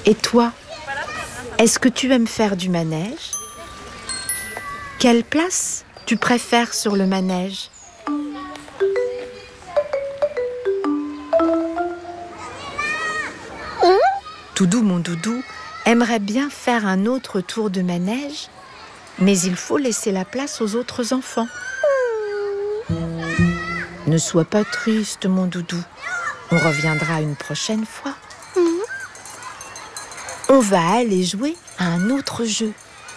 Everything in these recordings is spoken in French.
Et toi, est-ce que tu aimes faire du manège? Quelle place tu préfères sur le manège? Toudou, mon doudou, aimerait bien faire un autre tour de manège, mais il faut laisser la place aux autres enfants. Ne sois pas triste, mon doudou. On reviendra une prochaine fois. On va aller jouer à un autre jeu.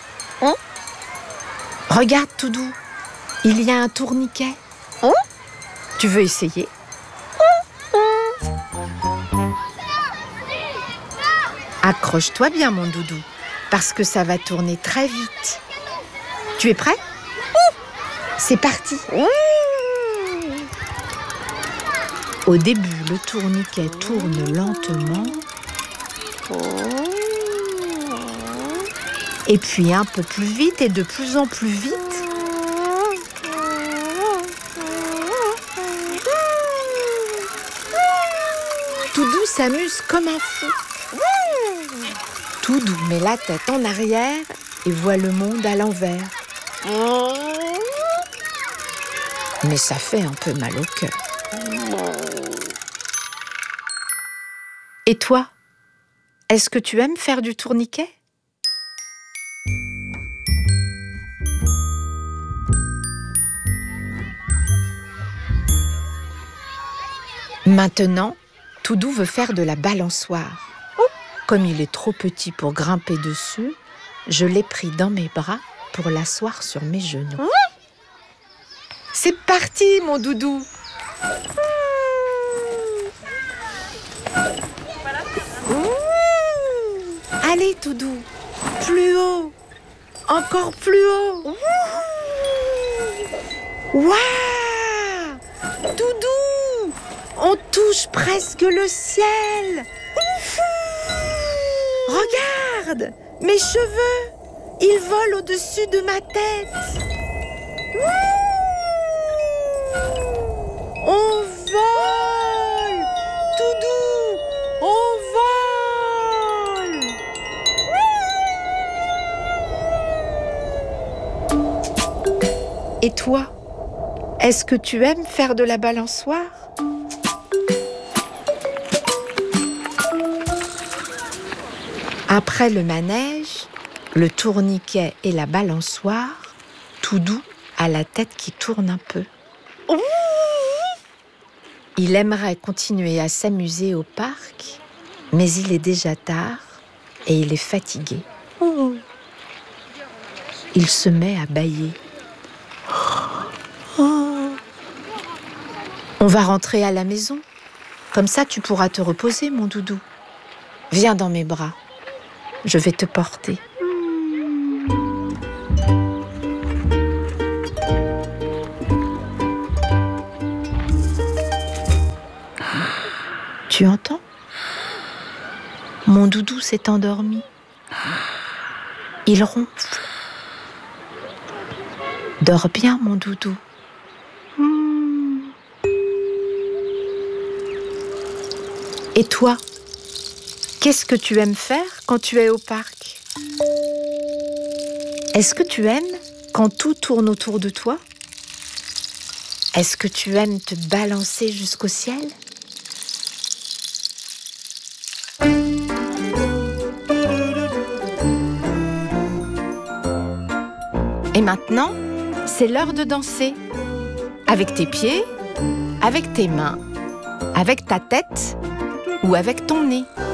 Regarde, Toudou, il y a un tourniquet. Tu veux essayer? Accroche-toi bien, mon doudou, parce que ça va tourner très vite. Tu es prêt? C'est parti. Au début, le tourniquet tourne lentement. Et puis un peu plus vite et de plus en plus vite. Toudou s'amuse comme un fou. Toudou met la tête en arrière et voit le monde à l'envers. Mais ça fait un peu mal au cœur. Et toi, est-ce que tu aimes faire du tourniquet? Maintenant, Toudou veut faire de la balançoire. Comme il est trop petit pour grimper dessus, je l'ai pris dans mes bras pour l'asseoir sur mes genoux. C'est parti, mon doudou! Allez, Toudou, plus haut, encore plus haut. Waouh! Toudou, on touche presque le ciel. Regarde, mes cheveux, ils volent au-dessus de ma tête. On vole, Toudou, on vole. Et toi, est-ce que tu aimes faire de la balançoire? Après le manège, le tourniquet et la balançoire, Toudou a la tête qui tourne un peu. Il aimerait continuer à s'amuser au parc, mais il est déjà tard et il est fatigué. Il se met à bâiller. On va rentrer à la maison. Comme ça, tu pourras te reposer, mon doudou. Viens dans mes bras. Je vais te porter. Tu entends? Mon doudou s'est endormi. Il ronfle. Dors bien, mon doudou. Et toi, qu'est-ce que tu aimes faire quand tu es au parc? Est-ce que tu aimes quand tout tourne autour de toi? Est-ce que tu aimes te balancer jusqu'au ciel? Et maintenant, c'est l'heure de danser. Avec tes pieds, avec tes mains, avec ta tête ou avec ton nez.